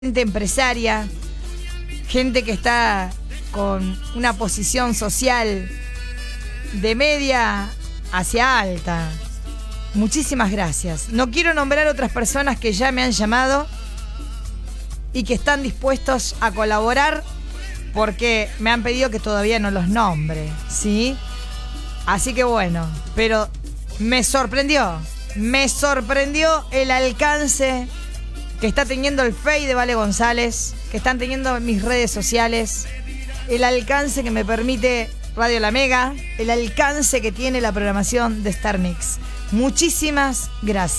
gente empresaria, gente que está con una posición social de media hacia alta. Muchísimas gracias. No quiero nombrar otras personas que ya me han llamado y que están dispuestos a colaborar porque me han pedido que todavía no los nombre, ¿sí? Así que bueno, pero me sorprendió el alcance que está teniendo el Face de Vale González, que están teniendo mis redes sociales, el alcance que me permite Radio La Mega, el alcance que tiene la programación de Star Mix. Muchísimas gracias.